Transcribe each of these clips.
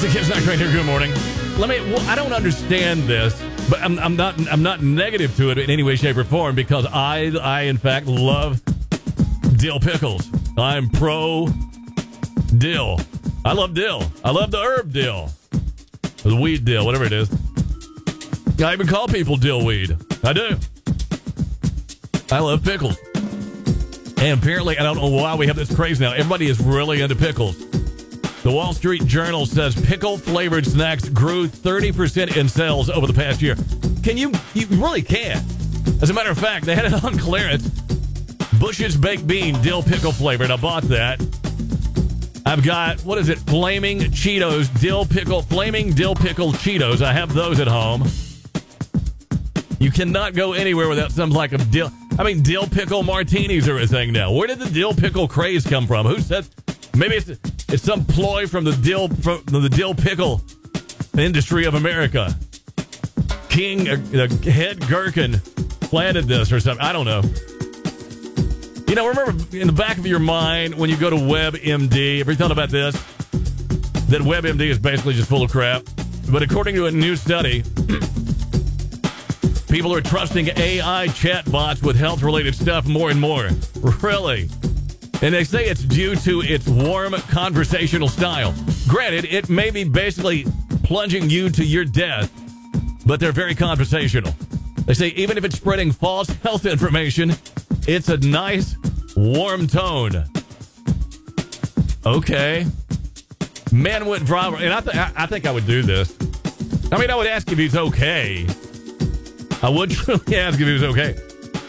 the Kids Not Great here. Good morning. I don't understand this, but I'm not negative to it in any way, shape, or form because I in fact love dill pickles. I'm pro dill. I love dill. I love the herb dill, the weed dill, whatever it is. I even call people dill weed. I do. I love pickles. And apparently, I don't know why we have this craze now. Everybody is really into pickles. The Wall Street Journal says pickle-flavored snacks grew 30% in sales over the past year. You really can. As a matter of fact, they had it on clearance. Bush's Baked Bean dill pickle flavored. I bought that. I've got, Flaming Cheetos Flaming dill pickle Cheetos. I have those at home. You cannot go anywhere without some like a dill. Dill pickle martinis are a thing now. Where did the dill pickle craze come from? Who said? Maybe it's some ploy from the dill pickle industry of America. The head gherkin planted this or something. I don't know. Remember in the back of your mind when you go to WebMD, ever thought about this? That WebMD is basically just full of crap. But according to a new study, people are trusting AI chatbots with health-related stuff more and more. Really? And they say it's due to its warm conversational style. Granted, it may be basically plunging you to your death, but they're very conversational. They say even if it's spreading false health information, it's a nice, warm tone. Okay. Man went viral, and I think I would do this. I would ask if he's okay. I would truly ask if he was okay.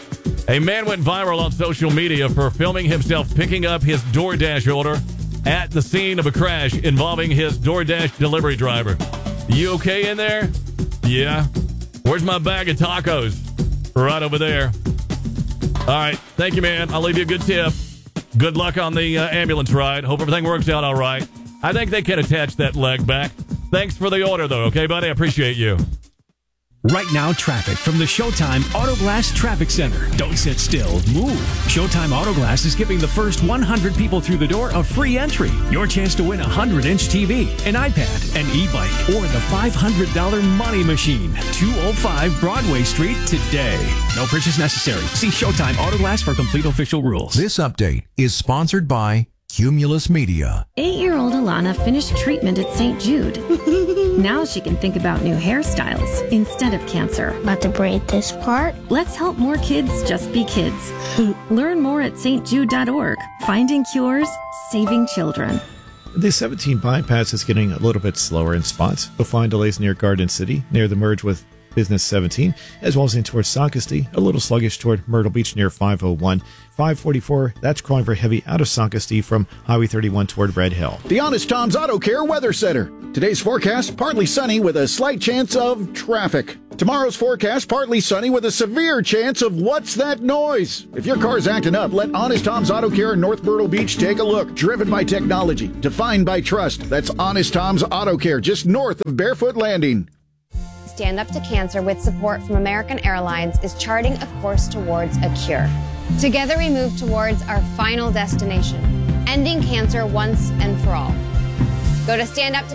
A man went viral on social media for filming himself picking up his DoorDash order at the scene of a crash involving his DoorDash delivery driver. You okay in there? Yeah. Where's my bag of tacos? Right over there. All right. Thank you, man. I'll leave you a good tip. Good luck on the ambulance ride. Hope everything works out all right. I think they can attach that leg back. Thanks for the order, though. Okay, buddy? I appreciate you. Right now, traffic from the Showtime Autoglass Traffic Center. Don't sit still. Move. Showtime Autoglass is giving the first 100 people through the door a free entry. Your chance to win a 100-inch TV, an iPad, an e-bike, or the $500 money machine. 205 Broadway Street today. No purchase necessary. See Showtime Autoglass for complete official rules. This update is sponsored by Cumulus Media. 8-year-old Alana finished treatment at St. Jude. Now she can think about new hairstyles instead of cancer. About to braid this part? Let's help more kids just be kids. Learn more at stjude.org. Finding cures, saving children. The 17 bypass is getting a little bit slower in spots. You'll find delays near Garden City, near the merge with Business 17, as well as in towards Sancastee, a little sluggish toward Myrtle Beach near 501. 544, that's crawling very heavy out of Sancastee from Highway 31 toward Red Hill. The Honest Tom's Auto Care Weather Center. Today's forecast, partly sunny with a slight chance of traffic. Tomorrow's forecast, partly sunny with a severe chance of what's that noise? If your car's acting up, let Honest Tom's Auto Care in North Myrtle Beach take a look. Driven by technology, defined by trust. That's Honest Tom's Auto Care, just north of Barefoot Landing. Stand Up to Cancer, with support from American Airlines, is charting a course towards a cure. Together we move towards our final destination, ending cancer once and for all. Go to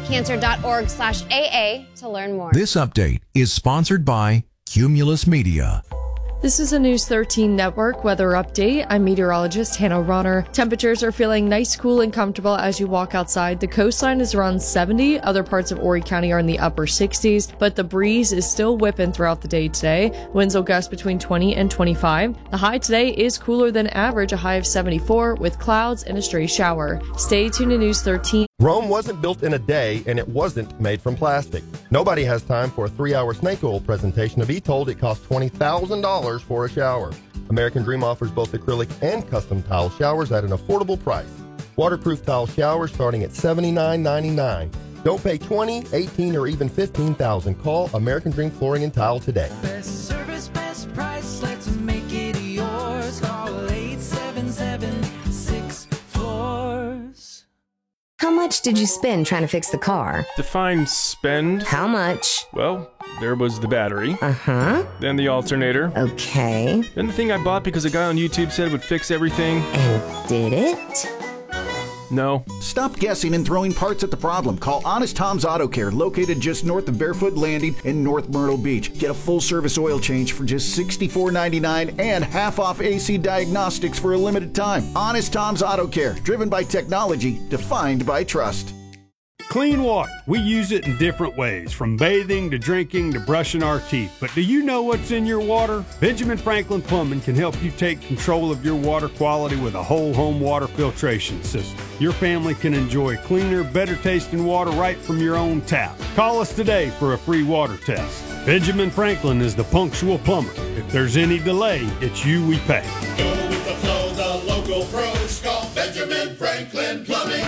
standuptocancer.org/AA to learn more. This update is sponsored by Cumulus Media. This is a News 13 Network weather update. I'm meteorologist Hannah Ronner. Temperatures are feeling nice, cool, and comfortable as you walk outside. The coastline is around 70. Other parts of Horry County are in the upper 60s, but the breeze is still whipping throughout the day today. Winds will gust between 20 and 25. The high today is cooler than average, a high of 74, with clouds and a stray shower. Stay tuned to News 13. Rome wasn't built in a day, and it wasn't made from plastic. Nobody has time for a 3-hour snake oil presentation. To be told, it costs $20,000 for a shower. American Dream offers both acrylic and custom tile showers at an affordable price. Waterproof tile showers starting at $79.99. Don't pay $20,000, $18,000, or even $15,000. Call American Dream Flooring and Tile today. Best service, best price, let's make it yours. Call 877-6 How much did you spend trying to fix the car? Define spend. How much? Well, there was the battery. Uh-huh. Then the alternator. Okay. Then the thing I bought because a guy on YouTube said it would fix everything. And did it? No. Stop guessing and throwing parts at the problem. Call Honest Tom's Auto Care, located just north of Barefoot Landing in North Myrtle Beach. Get a full-service oil change for just $64.99 and half-off AC diagnostics for a limited time. Honest Tom's Auto Care, driven by technology, defined by trust. Clean water. We use it in different ways, from bathing to drinking to brushing our teeth. But do you know what's in your water? Benjamin Franklin Plumbing can help you take control of your water quality with a whole home water filtration system. Your family can enjoy cleaner, better tasting water right from your own tap. Call us today for a free water test. Benjamin Franklin is the punctual plumber. If there's any delay, it's you we pay. Go with the flow, the local pros. Call Benjamin Franklin Plumbing.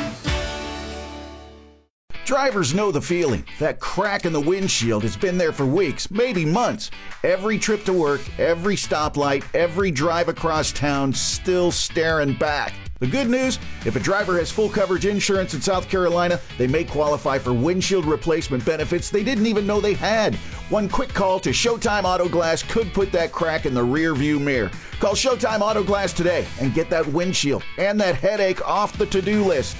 Drivers know the feeling. That crack in the windshield has been there for weeks, maybe months. Every trip to work, every stoplight, every drive across town, still staring back. The good news, if a driver has full coverage insurance in South Carolina, they may qualify for windshield replacement benefits they didn't even know they had. One quick call to Showtime Auto Glass could put that crack in the rear view mirror. Call Showtime Auto Glass today and get that windshield and that headache off the to-do list.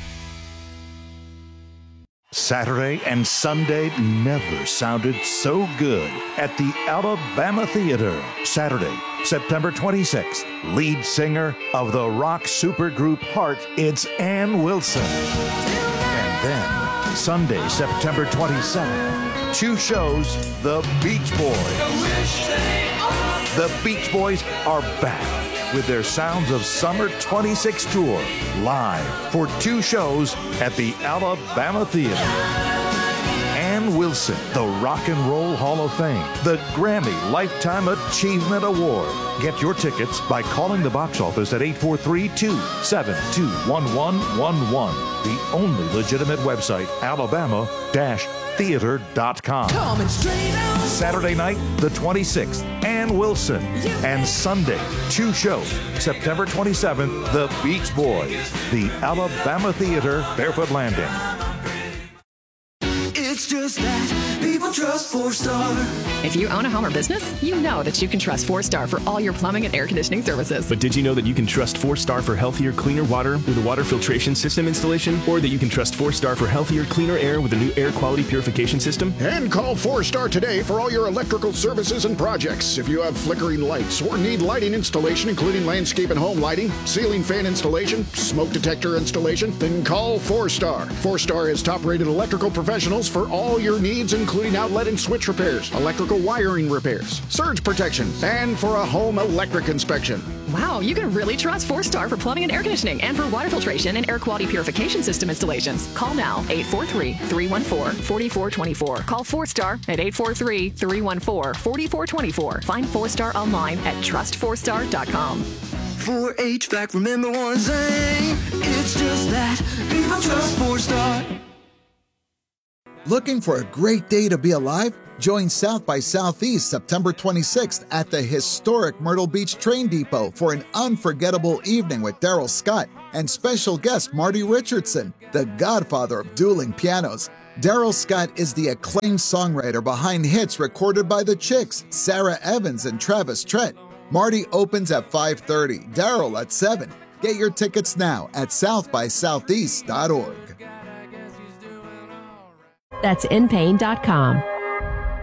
Saturday and Sunday never sounded so good at the Alabama Theater. Saturday, September 26th, lead singer of the rock supergroup Heart, it's Ann Wilson. And then, Sunday, September 27th, 2 shows, The Beach Boys. The Beach Boys are back with their Sounds of Summer 26 tour, live for 2 shows at the Alabama Theater. Ann Wilson, the Rock and Roll Hall of Fame, the Grammy Lifetime Achievement Award. Get your tickets by calling the box office at 843-272-1111. The only legitimate website, alabama-theater.com. Saturday night, the 26th, Ann Wilson. And Sunday, 2 shows. September 27th, The Beach Boys. The Alabama Theater, Barefoot Landing. It's just that people trust 4-Star. If you own a home or business, you know that you can trust 4-Star for all your plumbing and air conditioning services. But did you know that you can trust 4-Star for healthier, cleaner water with a water filtration system installation? Or that you can trust 4-Star for healthier, cleaner air with a new air quality purification system? And call 4-Star today for all your electrical services and projects. If you have flickering lights or need lighting installation, including landscape and home lighting, ceiling fan installation, smoke detector installation, then call 4-Star. 4-Star has top-rated electrical professionals for all your needs, including outlet and switch repairs, electrical wiring repairs, surge protection, and for a home electric inspection. Wow, you can really trust 4-Star for plumbing and air conditioning and for water filtration and air quality purification system installations. Call now, 843-314-4424. Call 4-Star at 843-314-4424. Find 4-Star online at trust4star.com. For HVAC, remember one thing, it's just that people trust 4-Star. Looking for a great day to be alive? Join South by Southeast September 26th at the historic Myrtle Beach Train Depot for an unforgettable evening with Daryl Scott and special guest Marty Richardson, the godfather of dueling pianos. Daryl Scott is the acclaimed songwriter behind hits recorded by the Chicks, Sarah Evans and Travis Tritt. Marty opens at 5:30, Daryl at 7. Get your tickets now at southbysoutheast.org. That's inpain.com.